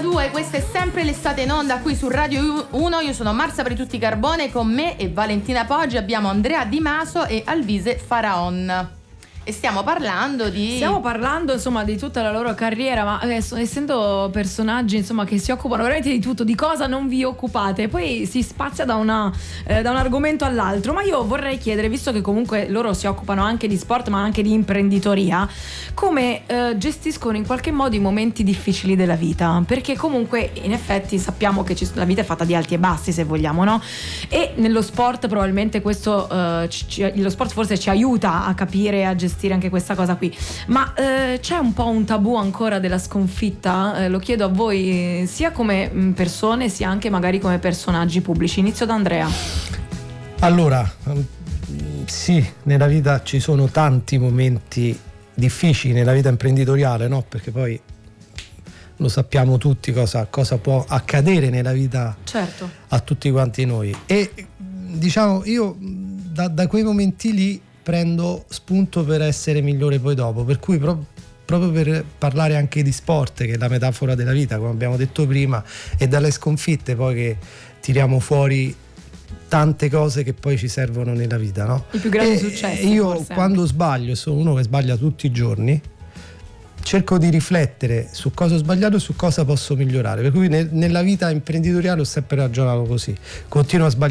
91,2, questa è sempre l'estate in onda qui su Radio 1. Io sono Marza Pretutti Carbone, con me e Valentina Poggi abbiamo Andrea Di Maso e Alvise Faraon. E stiamo parlando insomma di tutta la loro carriera, ma essendo personaggi insomma che si occupano veramente di tutto, di cosa non vi occupate? Poi si spazia da un argomento all'altro, ma io vorrei chiedere, visto che comunque loro si occupano anche di sport ma anche di imprenditoria, come gestiscono in qualche modo i momenti difficili della vita? Perché comunque in effetti sappiamo che la vita è fatta di alti e bassi, se vogliamo, no? E nello sport probabilmente questo lo sport forse ci aiuta a capire, a gestire anche questa cosa qui, ma c'è un po' un tabù ancora della sconfitta? Lo chiedo a voi, sia come persone sia anche magari come personaggi pubblici. Inizio da Andrea. Allora, sì, nella vita ci sono tanti momenti difficili, nella vita imprenditoriale, no? Perché poi lo sappiamo tutti cosa può accadere nella vita, certo, a tutti quanti noi. E diciamo, io da quei momenti lì prendo spunto per essere migliore poi dopo, per cui proprio per parlare anche di sport, che è la metafora della vita, come abbiamo detto prima, e dalle sconfitte poi che tiriamo fuori tante cose che poi ci servono nella vita, no? I più grandi successi. Io quando sbaglio, sono uno che sbaglia tutti i giorni, cerco di riflettere su cosa ho sbagliato e su cosa posso migliorare, per cui nella vita imprenditoriale ho sempre ragionato così, continuo a sbagliare